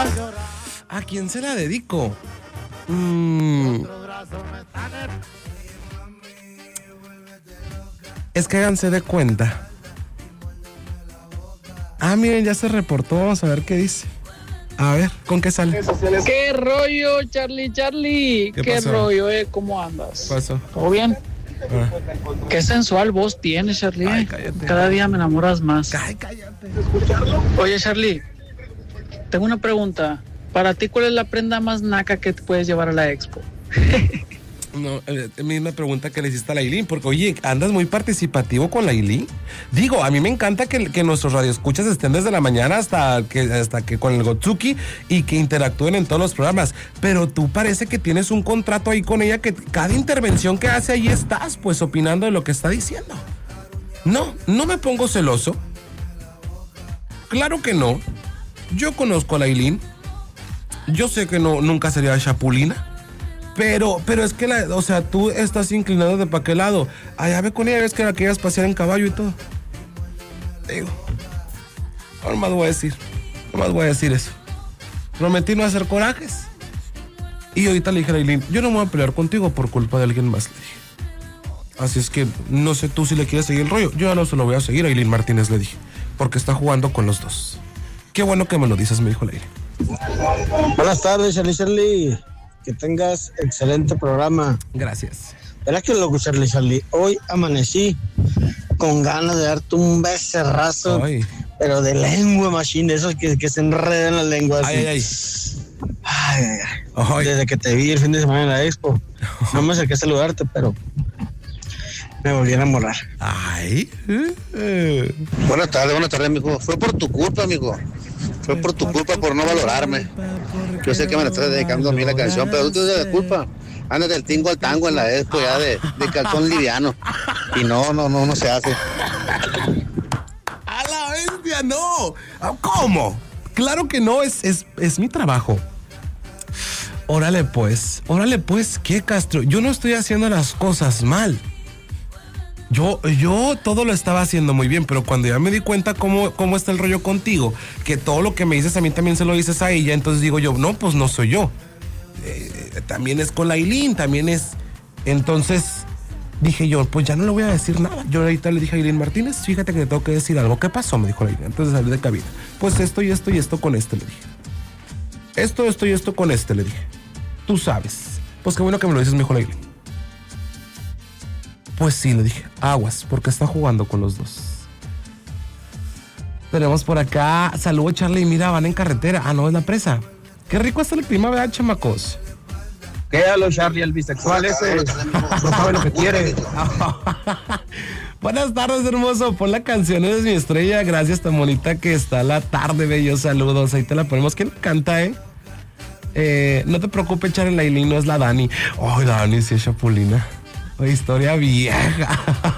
¿A quién se la dedico? Es que háganse de cuenta. Miren, ya se reportó. Vamos a ver qué dice. A ver, ¿con qué sale? ¿Qué rollo, Charlie? ¿Qué rollo, ¿Cómo andas? ¿Qué pasó? ¿Todo bien? Qué sensual voz tienes, Charlie. Ay, cállate. Cada día me enamoras más. Ay, cállate. Oye, Charlie, tengo una pregunta. Para ti, ¿cuál es la prenda más naca que te puedes llevar a la expo? No, misma pregunta que le hiciste a la Ailín, porque oye, andas muy participativo con la Ailín. Digo, a mí me encanta que nuestros radioescuchas estén desde la mañana hasta que con el Gotsuki y que interactúen en todos los programas. Pero tú parece que tienes un contrato ahí con ella, que cada intervención que hace ahí estás, pues, opinando de lo que está diciendo. No me pongo celoso. Claro que no. Yo conozco a la Ailín. Yo sé que nunca sería chapulina. Pero es que tú estás inclinado de para qué lado. Allá ve con ella, ves que la querías pasear en caballo y todo. Digo, no más voy a decir eso. Prometí no hacer corajes. Y ahorita le dije a Ailín, yo no me voy a pelear contigo por culpa de alguien más, le dije. Así es que no sé tú si le quieres seguir el rollo. Yo ya no se lo voy a seguir a Ailín Martínez, le dije, porque está jugando con los dos. Qué bueno que me lo dices, me dijo la Ailín. Buenas tardes, Charlie. Que tengas excelente programa. Gracias. Verás que loco, Charlie. Hoy amanecí con ganas de darte un becerrazo, pero de lengua machine, esos que se enredan las lenguas. Ay. Desde que te vi el fin de semana en la expo, no me acerqué a saludarte, pero me volví a enamorar. Buenas tardes, amigo. Fue por tu culpa, amigo. Fue por tu culpa por no valorarme. Yo sé que me la estás dedicando a mí la canción, pero tú tienes la culpa. Andas del tingo al tango en la expo ya de calzón liviano. Y no se hace. ¡A la bestia, no! ¿Cómo? Claro que no, es mi trabajo. Órale pues, ¿qué, Castro? Yo no estoy haciendo las cosas mal. Yo todo lo estaba haciendo muy bien, pero cuando ya me di cuenta cómo está el rollo contigo, que todo lo que me dices a mí también se lo dices a ella, entonces digo yo, no, pues no soy yo. También es con la Ailín, también es. Entonces dije yo, pues ya no le voy a decir nada. Yo ahorita le dije a Ailín Martínez, fíjate que te tengo que decir algo. ¿Qué pasó? Me dijo la Ailín. Entonces salí de cabina. Pues esto y esto y esto con este, le dije. Esto y esto con este, le dije. Tú sabes. Pues qué bueno que me lo dices, me dijo la Ailín. Pues sí, le dije, aguas, porque está jugando con los dos. Tenemos por acá, saludos, Charlie, mira, van en carretera. No, es la presa. Qué rico está el clima, ¿verdad, chamacos? Quédalo, Charlie, el bisexual ese. No sabe lo que quiere. Buenas tardes, hermoso. Pon la canción, eres mi estrella. Gracias, tan bonita que está la tarde, bello. Saludos, ahí te la ponemos. ¿Quién canta, no te preocupes, Charlie, la Ailín no es la Dani. Dani sí es chapulina. Historia vieja.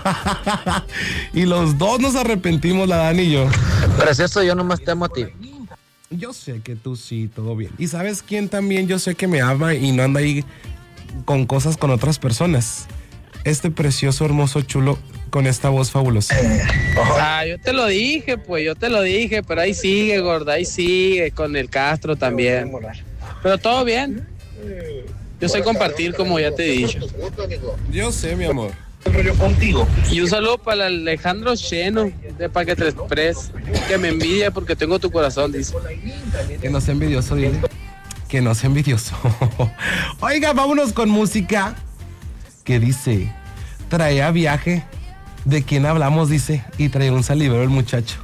Y los dos nos arrepentimos, la Dani y yo. Precioso, yo nomás te amo a ti. Yo sé que tú sí, todo bien. ¿Y sabes quién también? Yo sé que me ama y no anda ahí con cosas con otras personas. Este precioso, hermoso, chulo, con esta voz fabulosa. Yo te lo dije, pero ahí sigue, gorda, ahí sigue, con el Castro también. Pero todo bien. Yo sé compartir, como ya te he dicho. Yo sé, mi amor. Contigo. Y un saludo para el Alejandro Cheno de Paquete Express, que me envidia porque tengo tu corazón, dice. Que no sea envidioso, dile. Que no sea envidioso. Oiga, vámonos con música. Que dice, traía viaje. ¿De quién hablamos? Dice. Y traía un salivero el muchacho.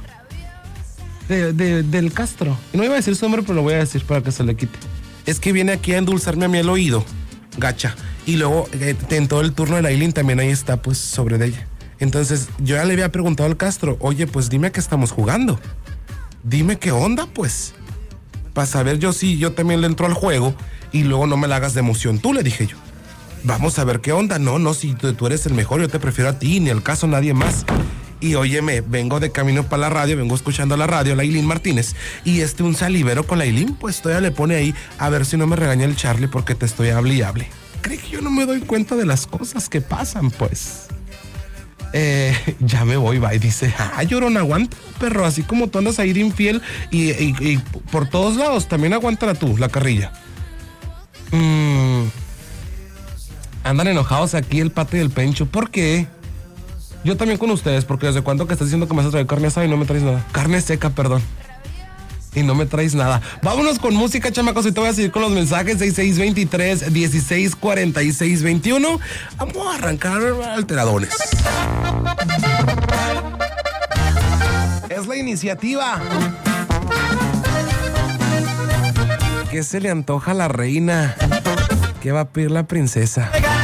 Del Castro. Y no iba a decir su nombre, pero lo voy a decir para que se le quite. Es que viene aquí a endulzarme a mí el oído, gacha. Y luego en todo el turno de la Ailín también ahí está, pues, sobre de ella. Entonces, yo ya le había preguntado al Castro, oye, pues dime a qué estamos jugando. Dime qué onda, pues. Para saber yo si yo también le entro al juego y luego no me la hagas de emoción tú, le dije yo. Vamos a ver qué onda. No, si tú eres el mejor, yo te prefiero a ti, ni al caso nadie más. Y óyeme, vengo de camino para la radio, vengo escuchando la radio, la Ailín Martínez, y un salivero con la Ailín, pues todavía le pone ahí, a ver si no me regaña el Charlie porque te estoy hable y hable. ¿Cree que yo no me doy cuenta de las cosas que pasan, pues? Ya me voy, bye. Dice, Llorón, aguanta, perro. Así como tú andas a ir infiel y por todos lados, también aguántala tú, la carrilla. Andan enojados aquí el Pato y el Pencho. ¿Por qué? Yo también con ustedes, porque desde cuando que estás diciendo que me vas a traer carne asada y no me traes nada. Carne seca, perdón. Y no me traes nada. Vámonos con música, chamacos, y te voy a seguir con los mensajes. 6623-1646-21. Vamos a arrancar alteradones. Es la iniciativa. ¿Qué se le antoja a la reina? ¿Qué va a pedir la princesa?